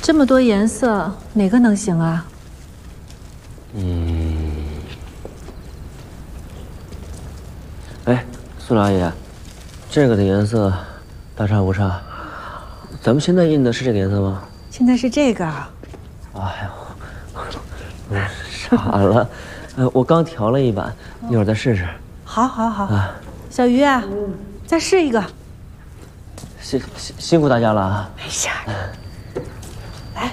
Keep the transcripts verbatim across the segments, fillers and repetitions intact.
这么多颜色，哪个能行啊？ 嗯。哎，苏老爷，这个的颜色大差不差。咱们现在印的是这个颜色吗？ 现在是这个。 哎呦，傻了。呃，我刚调了一版，一会儿再试试。 好，好，好。啊，小鱼啊，嗯、再试一个。 辛辛辛苦大家了啊！ 没事。来。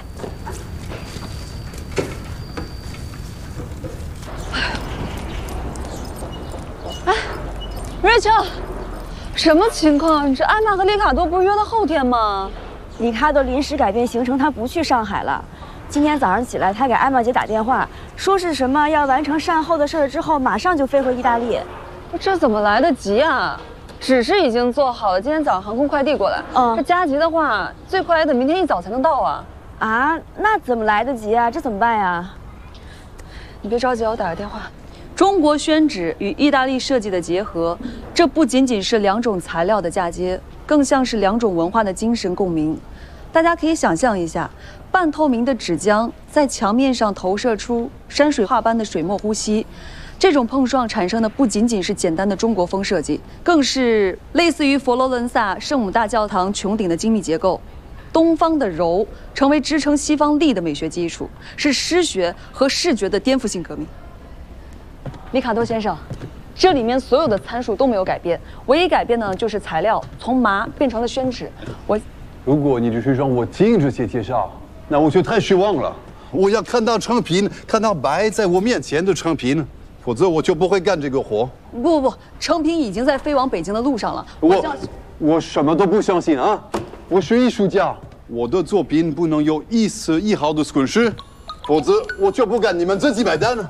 哎 ，Rachel， 什么情况？你这艾玛和丽卡多不是约到后天吗？ 丽卡多临时改变行程，他不去上海了。今天早上起来，他给艾玛姐打电话，说是什么要完成善后的事儿之后，马上就飞回意大利。 这怎么来得及啊？指示已经做好了，今天早上航空快递过来。嗯，这加急的话，最快也得明天一早才能到啊。 啊，那怎么来得及啊？这怎么办呀？ 你别着急，我打个电话。中国宣纸与意大利设计的结合，这不仅仅是两种材料的嫁接，更像是两种文化的精神共鸣。大家可以想象一下，半透明的纸浆在墙面上投射出山水画般的水墨呼吸，这种碰撞产生的不仅仅是简单的中国风设计，更是类似于佛罗伦萨圣母大教堂穹顶的精密结构。东方的柔成为支撑西方力的美学基础，是诗学和视觉的颠覆性革命。里卡多先生，这里面所有的参数都没有改变，唯一改变呢就是材料从麻变成了宣纸。我， 如果你只是让我听这些介绍，那我就太失望了。我要看到成品，看到摆在我面前的成品，否则我就不会干这个活。 不不不，成品已经在飞往北京的路上了。 我我, 我什么都不相信啊！我是艺术家，我的作品不能有一丝一毫的损失，否则我就不干你们自己买单了。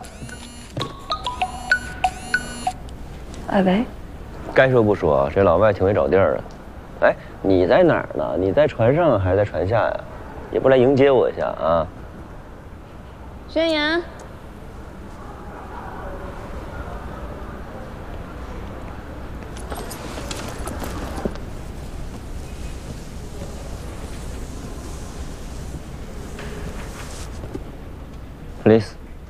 哎喂， 该说不说，这老外挺会找地儿啊。哎，你在哪儿呢？你在船上还是在船下呀？也不来迎接我一下啊？ 宣言。 Please。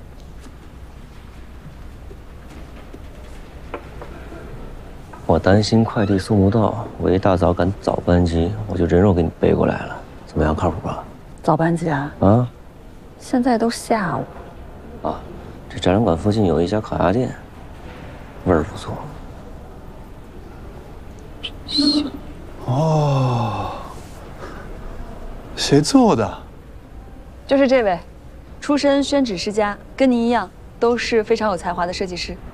我担心快递送不到，我一大早赶早班机，我就人肉给你背过来了，怎么样，靠谱吧？ 早班机啊？啊，现在都下午。 啊，这展览馆附近有一家烤鸭店，味儿不错。 哦，谁做的？ 就是这位，出身宣纸世家，跟您一样，都是非常有才华的设计师。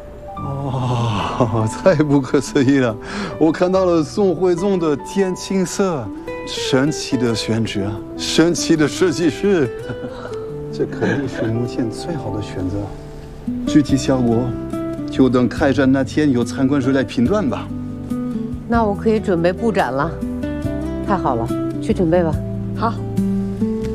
哦，太不可思议了！我看到了宋徽宗的天青色，神奇的宣纸啊，神奇的设计师，这肯定是目前最好的选择。具体效果，就等开展那天有参观者来评断吧。 那我可以准备布展了，太好了，去准备吧。 好。